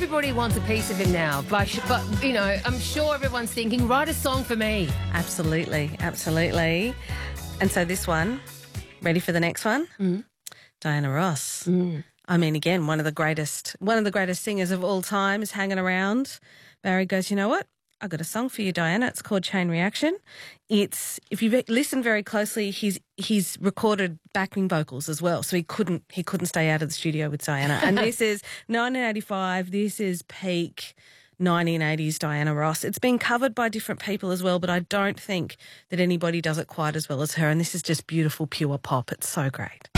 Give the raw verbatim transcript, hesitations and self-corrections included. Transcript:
everybody wants a piece of him now. But, but, you know, I'm sure everyone's thinking, write a song for me. Absolutely, absolutely. And so this one, ready for the next one? Mm. Diana Ross. Mm. I mean, again, one of the greatest, one of the greatest singers of all time is hanging around. Barry goes, you know what? I got a song for you, Diana. It's called Chain Reaction. It's, if you listen very closely, he's he's recorded backing vocals as well, so he couldn't he couldn't stay out of the studio with Diana. And this is nineteen eighty-five. This is peak nineteen eighties Diana Ross. It's been covered by different people as well, but I don't think that anybody does it quite as well as her. And this is just beautiful, pure pop. It's so great.